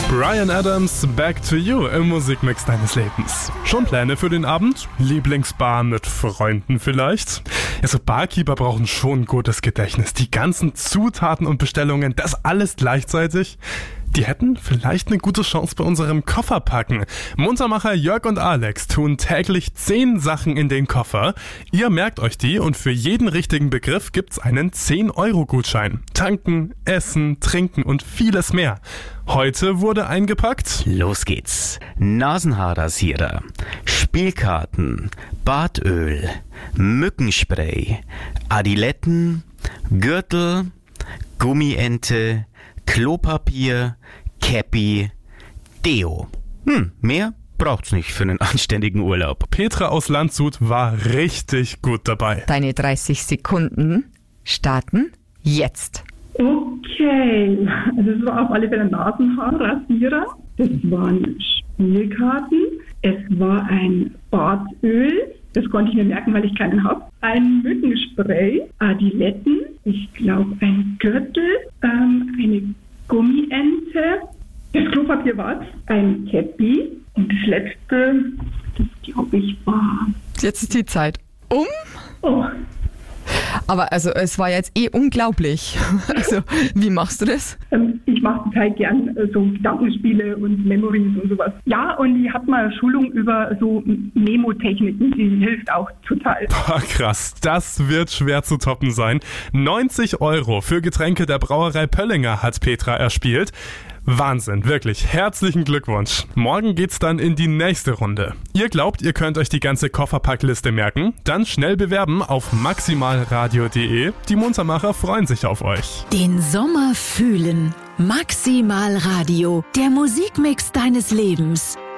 Bryan Adams, Back to You im Musikmix deines Lebens. Schon Pläne für den Abend? Lieblingsbar mit Freunden vielleicht? Ja, so Barkeeper brauchen schon ein gutes Gedächtnis. Die ganzen Zutaten und Bestellungen, das alles gleichzeitig? Die hätten vielleicht eine gute Chance bei unserem Kofferpacken. Muntermacher Jörg und Alex tun täglich 10 Sachen in den Koffer. Ihr merkt euch die und für jeden richtigen Begriff gibt's einen 10-Euro-Gutschein. Tanken, essen, trinken und vieles mehr. Heute wurde eingepackt. Los geht's. Nasenhaarrasierer, Spielkarten, Bartöl, Mückenspray, Adiletten, Gürtel, Gummiente, Klopapier, Käppi, Deo. Mehr braucht's nicht für einen anständigen Urlaub. Petra aus Landshut war richtig gut dabei. Deine 30 Sekunden starten jetzt. Okay, also es war auf alle Fälle ein Nasenhaarrasierer, es waren Spielkarten, es war ein Bartöl, das konnte ich mir merken, weil ich keinen habe, ein Mückenspray, Adiletten, ich glaube ein Gürtel, eine Gummiente, das Klopapier war ein Käppi und das letzte, das glaube ich war... Jetzt ist die Zeit um. Oh. Aber also es war jetzt unglaublich. Also wie machst du das? Ich mache total gern so Gedankenspiele und Memories und sowas. Ja, und ich habe mal Schulung über so Memo-Techniken, die hilft auch total. Boah, krass, das wird schwer zu toppen sein. 90 Euro für Getränke der Brauerei Pöllinger hat Petra erspielt. Wahnsinn, wirklich. Herzlichen Glückwunsch. Morgen geht's dann in die nächste Runde. Ihr glaubt, ihr könnt euch die ganze Kofferpackliste merken? Dann schnell bewerben auf maximalradio.de. Die Muntermacher freuen sich auf euch. Den Sommer fühlen. Maximal Radio, der Musikmix deines Lebens.